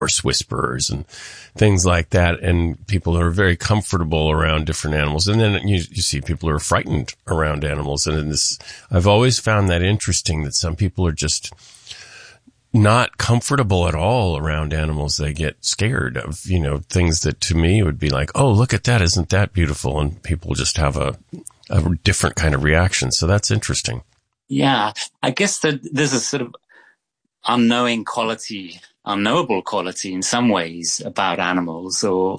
horse whisperers and things like that, and people who are very comfortable around different animals. And then you see people who are frightened around animals. And in this, I've always found that interesting, that some people are just not comfortable at all around animals. They get scared of, things that to me would be like, oh, look at that. Isn't that beautiful? And people just have a different kind of reaction. So that's interesting. Yeah. I guess that there's a sort of unknowable quality in some ways about animals. For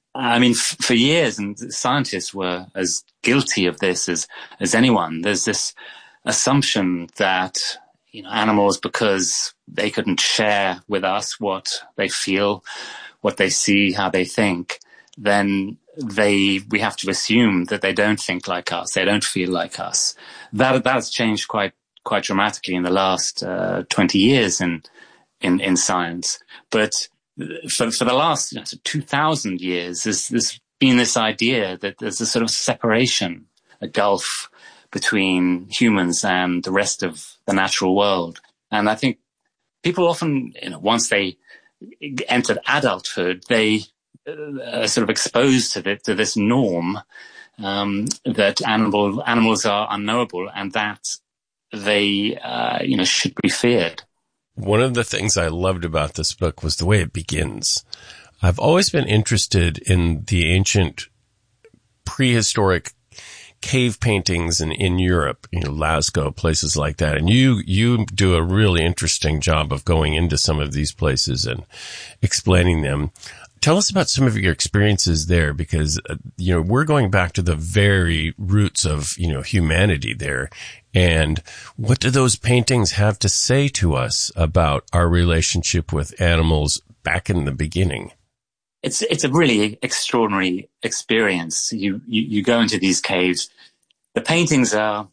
years, and scientists were as guilty of this as anyone. There's this assumption that, animals, because they couldn't share with us what they feel, what they see, how they think, then we have to assume that they don't think like us, they don't feel like us. That's changed quite dramatically in the last 20 years in science. But for the last 2,000 years, there's been this idea that there's a sort of separation, a gulf between humans and the rest of the natural world. And I think people often, once they entered adulthood, they are sort of exposed to this norm that animals are unknowable and that they should be feared. One of the things I loved about this book was the way it begins. I've always been interested in the ancient prehistoric cave paintings in Europe, Lascaux, places like that. And you do a really interesting job of going into some of these places and explaining them. Tell us about some of your experiences there, because, we're going back to the very roots of, humanity there. And what do those paintings have to say to us about our relationship with animals back in the beginning? It's a really extraordinary experience. You go into these caves. The paintings are,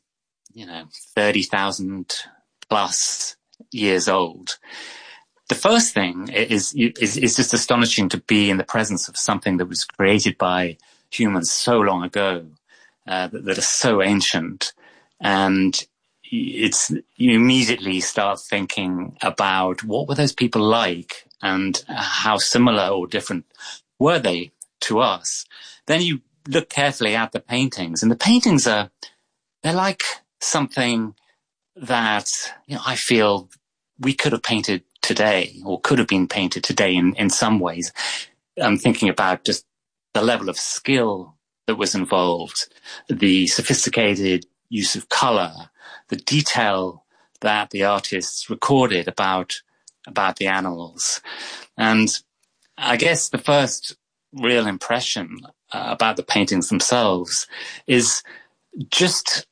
30,000 plus years old. The first thing is just astonishing to be in the presence of something that was created by humans so long ago, that are so ancient. And you immediately start thinking about what were those people like and how similar or different were they to us. Then you look carefully at the paintings, and the paintings they're like something that, I feel we could have painted today, or could have been painted today in some ways. I'm thinking about just the level of skill that was involved, the sophisticated use of color, the detail that the artists recorded about the animals. And I guess the first real impression about the paintings themselves is just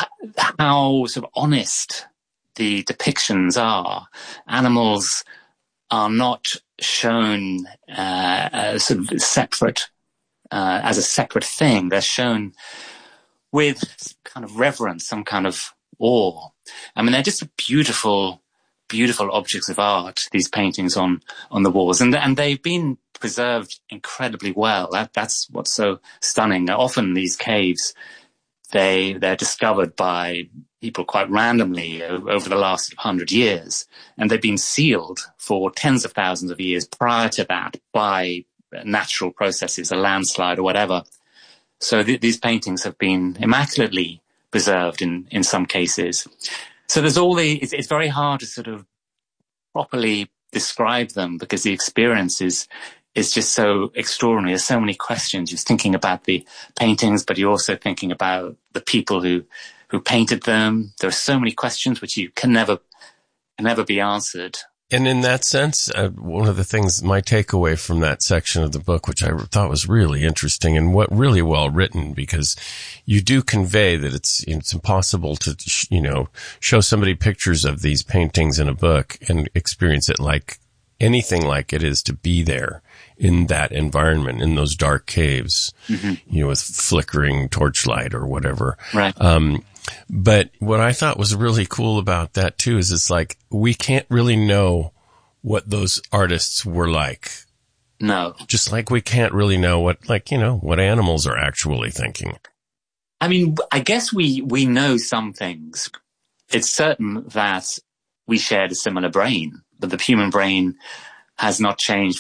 how sort of honest the depictions are. Animals are not shown sort of separate, as a separate thing. They're shown with kind of reverence, some kind of awe. I mean, they're just beautiful, beautiful objects of art, these paintings on the walls. And they've been preserved incredibly well. That's what's so stunning. Now, often these caves, they're discovered by people quite randomly over the last 100 years. And they've been sealed for tens of thousands of years prior to that by natural processes, a landslide or whatever. So these paintings have been immaculately preserved in some cases. So there's it's very hard to sort of properly describe them because the experience is just so extraordinary. There's so many questions. You're thinking about the paintings, but you're also thinking about the people who painted them. There are so many questions which you can never be answered. And in that sense, one of the things, my takeaway from that section of the book, which I thought was really interesting and really well written, because you do convey that it's impossible to, show somebody pictures of these paintings in a book and experience it like anything like it is to be there in that environment, in those dark caves, with flickering torchlight or whatever. Right. But what I thought was really cool about that too is it's like we can't really know what those artists were like. No. Just like we can't really know what animals are actually thinking. I mean, I guess we know some things. It's certain that we shared a similar brain, but the human brain has not changed